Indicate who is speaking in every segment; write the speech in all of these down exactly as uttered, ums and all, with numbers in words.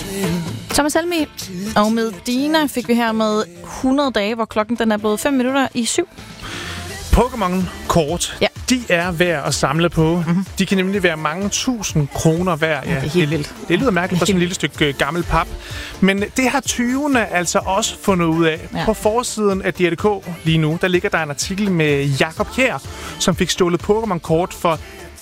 Speaker 1: Thomas Helmig og med Dina fik vi her med hundrede dage, hvor klokken den er blevet fem minutter i syv.
Speaker 2: Pokémon-kort, ja. De er værd at samle på. Mm-hmm. De kan nemlig være mange tusind kroner værd. Ja,
Speaker 1: ja, det er helt vildt.
Speaker 2: Det, det lyder mærkeligt for sådan et lille stykke gammel pap. Men det har tyvene altså også fundet ud af. Ja. På forsiden af D R K lige nu, der ligger der en artikel med Jakob Kjær, som fik stjålet Pokémon-kort for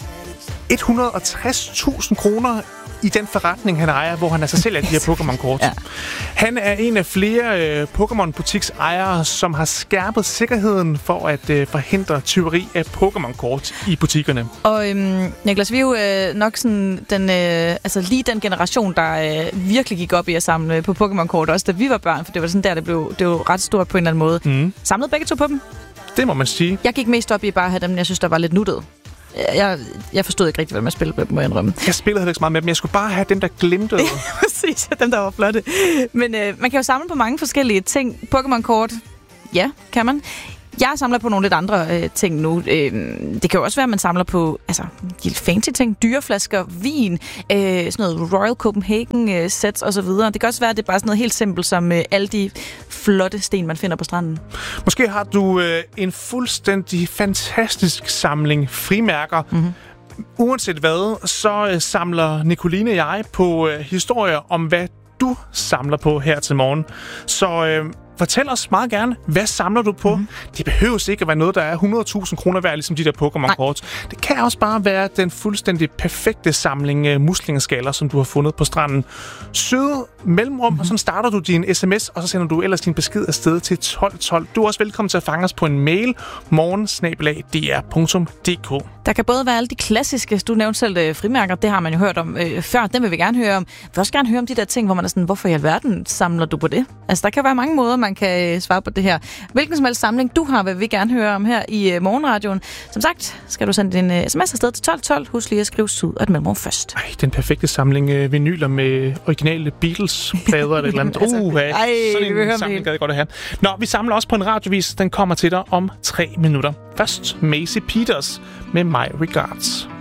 Speaker 2: et hundrede og tres tusind kroner i den forretning, han ejer, hvor han altså selv er de her Pokémon-kort. Ja. Han er en af flere øh, Pokémon-butiksejere, som har skærpet sikkerheden for at øh, forhindre tyveri af Pokémon-kort i butikkerne.
Speaker 1: Og øhm, Niklas, vi er jo øh, nok sådan den, øh, altså lige den generation, der øh, virkelig gik op i at samle på Pokémon-kort, også da vi var børn, for det var sådan der, det blev, det var ret stort på en eller anden måde. Mm. Samlede begge to på dem?
Speaker 2: Det må man sige.
Speaker 1: Jeg gik mest op i bare at have dem, jeg synes, der var lidt nuttede. Jeg, jeg forstod ikke rigtig, hvad man spillede med dem, må jeg indrømme.
Speaker 2: Jeg spillede heller ikke så meget med dem. Jeg skulle bare have dem, der glimtede.
Speaker 1: Præcis, dem, der var flotte. Men øh, man kan jo samle på mange forskellige ting. Pokémon-kort, ja, kan man. Jeg samler på nogle lidt andre øh, ting nu. Øh, det kan jo også være, at man samler på altså, de fancy ting. Dyreflasker, vin, øh, sådan noget Royal Copenhagen øh, sets osv. Det kan også være, at det er bare sådan noget helt simpelt som øh, alle de flotte sten, man finder på stranden.
Speaker 2: Måske har du øh, en fuldstændig fantastisk samling frimærker. Mm-hmm. Uanset hvad, så øh, samler Nicoline og jeg på øh, historier om, hvad du samler på her til morgen. Så øh, fortæl os meget gerne, hvad samler du på? Mm. Det behøver ikke at være noget, der er hundrede tusind kroner værd, ligesom de der Pokémon-kort. Det kan også bare være den fuldstændig perfekte samling uh, muslingeskaller, som du har fundet på stranden. Søde mellemrum, mm. og så starter du din sms, og så sender du ellers din besked afsted til tolv tolv. Du er også velkommen til at fange os på en mail, morgen snabel-a d r punktum d k.
Speaker 1: Der kan både være alle de klassiske, du nævnte selv øh, frimærker, det har man jo hørt om øh, før, dem vil vi gerne høre om. Vi vil også gerne høre om de der ting, hvor man er sådan, hvorfor i alverden samler du på det? Altså, der kan være mange måder, man kan øh, svare på det her. Hvilken som helst samling du har, vil vi gerne høre om her i øh, morgenradioen. Som sagt, skal du sende din øh, sms afsted til tolv tolv. Husk lige at skrive syd og et mellemrum først.
Speaker 2: Ej, den perfekte samling øh, vinyler med originale Beatles-plader eller et eller andet.
Speaker 1: altså,
Speaker 2: uh, hey.
Speaker 1: Ej,
Speaker 2: sådan en
Speaker 1: høre
Speaker 2: samling gad jeg godt at have. Nå, vi samler også på en radiovis. Den kommer til dig om tre minutter. Først Macy Peters med My Regards.